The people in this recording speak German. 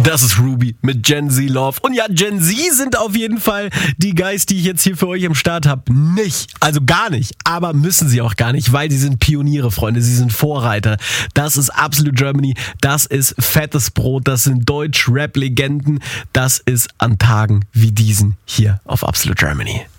Das ist Ruby mit Gen Z Love. Und ja, Gen Z sind auf jeden Fall die Guys, die ich jetzt hier für euch am Start habe. Nicht, also gar nicht, aber müssen sie auch gar nicht, weil sie sind Pioniere, Freunde, sie sind Vorreiter. Das ist Absolute Germany, das ist fettes Brot, das sind Deutsch-Rap-Legenden, das ist an Tagen wie diesen hier auf Absolute Germany.